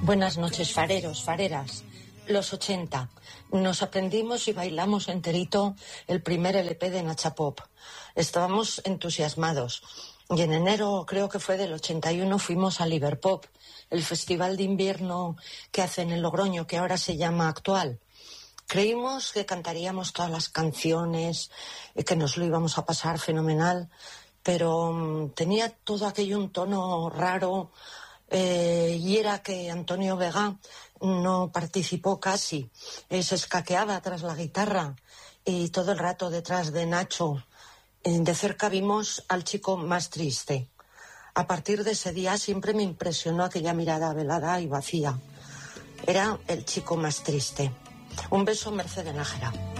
Buenas noches, fareros, fareras. Los 80. Nos aprendimos y bailamos enterito el primer LP de Nacha Pop. Estábamos entusiasmados. Y en enero, creo que fue del 81, fuimos a Liverpop, el festival de invierno que hacen en Logroño, que ahora se llama Actual. Creímos que cantaríamos todas las canciones, que nos lo íbamos a pasar fenomenal, pero tenía todo aquello un tono raro, y era que Antonio Vega no participó casi, se escaqueaba tras la guitarra y todo el rato detrás de Nacho. De cerca vimos al chico más triste. A partir de ese día siempre me impresionó aquella mirada velada y vacía. Era el chico más triste. Un beso, Mercedes Nájera.